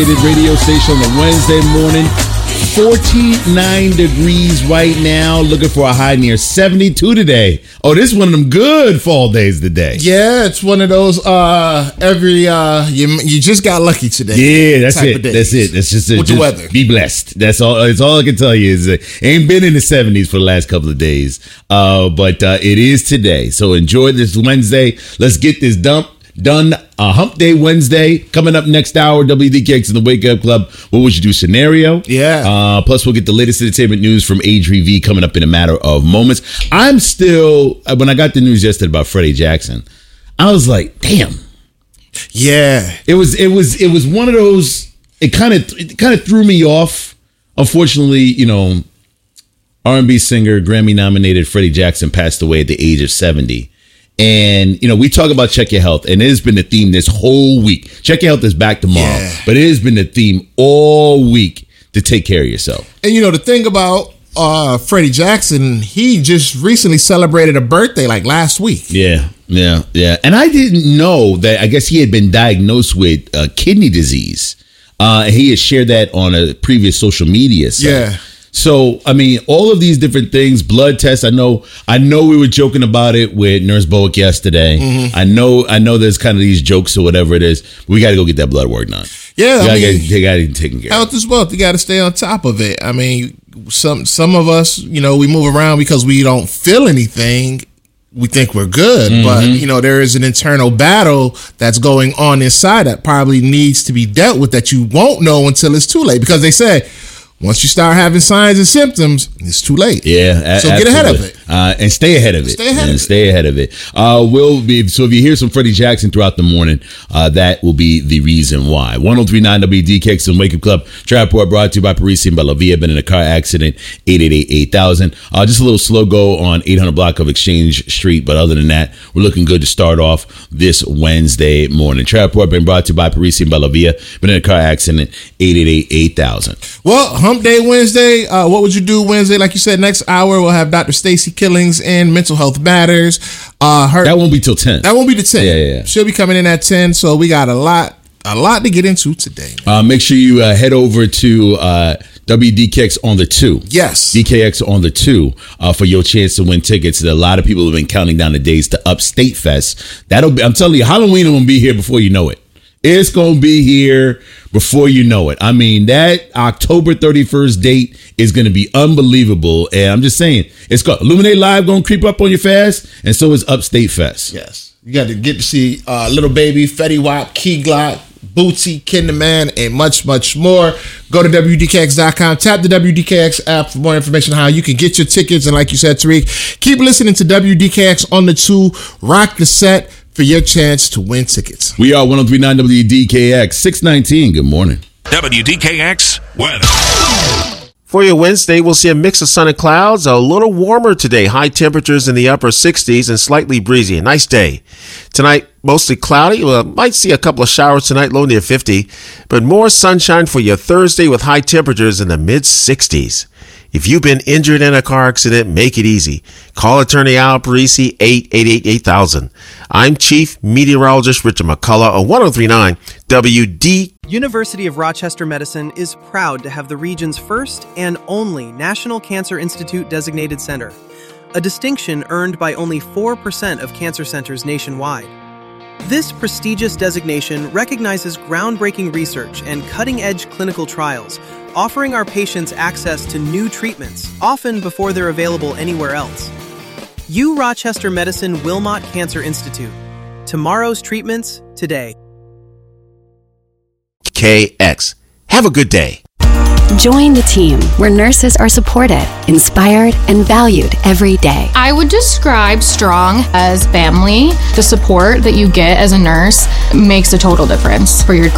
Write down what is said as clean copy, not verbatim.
rated radio station on a Wednesday morning. 49 degrees right now. Looking for a high near 72 today. Oh, this is one of them good fall days today. Yeah, it's one of those you just got lucky today. Yeah, that's it. That's it. That's just it. With the weather. Be blessed. That's all. It's all I can tell you is it ain't been in the 70s for the last couple of days. But it is today. So enjoy this Wednesday. Let's get this done. Hump Day Wednesday coming up next hour. WDKX in the Wake Up Club. What would you do scenario? Yeah. Plus we'll get the latest entertainment news from Adri V coming up in a matter of moments. I'm still, when I got the news yesterday about Freddie Jackson, I was like, damn. Yeah. It was one of those. It kind of threw me off. Unfortunately, R&B singer, Grammy nominated Freddie Jackson passed away at the age of 70. And, we talk about Check Your Health, and it has been the theme this whole week. Check Your Health is back tomorrow, but it has been the theme all week to take care of yourself. And, the thing about Freddie Jackson, he just recently celebrated a birthday like last week. Yeah. And I didn't know that, I guess he had been diagnosed with kidney disease. He had shared that on a previous social media site. Yeah. So, all of these different things, blood tests. I know we were joking about it with Nurse Bowick yesterday. Mm-hmm. I know there's kind of these jokes or whatever it is. We got to go get that blood work done. Yeah. They got to get taken care of. Health is wealth. You got to stay on top of it. Some of us, we move around because we don't feel anything. We think we're good, mm-hmm. but there is an internal battle that's going on inside that probably needs to be dealt with that you won't know until it's too late, because they say, once you start having signs and symptoms, it's too late. Yeah, so get ahead of it and stay ahead of it. Stay ahead of it. So if you hear some Freddie Jackson throughout the morning, that will be the reason why. 103.9 WDKX and Wake Up Club. Traport brought to you by Parisi and Bellavia. Been in a car accident. 888-8000. Just a little slow go on 800 block of Exchange Street, but other than that, we're looking good to start off this Wednesday morning. Traport been brought to you by Parisi and Bellavia. Been in a car accident. 888-8000. Well, Hump Day Wednesday. What would you do Wednesday? Like you said, next hour we'll have Dr. Stacey Killings and Mental Health Matters. That won't be till 10. That won't be the 10. Yeah. She'll be coming in at 10. So we got a lot to get into today. Make sure you head over to WDKX on the 2. Yes. DKX on the 2 for your chance to win tickets. A lot of people have been counting down the days to Upstate Fest. I'm telling you, Halloween will be here before you know it. It's going to be here before you know it. That October 31st date is going to be unbelievable. And I'm just saying, it's got Illuminate Live going to creep up on you fast, and so is Upstate Fest. Yes. You got to get to see Little Baby, Fetty Wap, Key Glock, Bootsy, Kinderman, and much, much more. Go to WDKX.com. Tap the WDKX app for more information on how you can get your tickets. And like you said, Tariq, keep listening to WDKX on the 2. Rock the set for your chance to win tickets. We are 103.9 WDKX, 619. Good morning. WDKX weather. For your Wednesday, we'll see a mix of sun and clouds. A little warmer today. High temperatures in the upper 60s and slightly breezy. A nice day. Tonight, mostly cloudy. Might see a couple of showers tonight, low near 50. But more sunshine for your Thursday with high temperatures in the mid 60s. If you've been injured in a car accident, make it easy. Call attorney Al Parisi, 888-8000. I'm Chief Meteorologist Richard McCullough on 103.9 WD. University of Rochester Medicine is proud to have the region's first and only National Cancer Institute designated center, a distinction earned by only 4% of cancer centers nationwide. This prestigious designation recognizes groundbreaking research and cutting-edge clinical trials, offering our patients access to new treatments, often before they're available anywhere else. U Rochester Medicine Wilmot Cancer Institute. Tomorrow's treatments today. KX. Have a good day. Join the team where nurses are supported, inspired, and valued every day. I would describe Strong as family. The support that you get as a nurse makes a total difference for your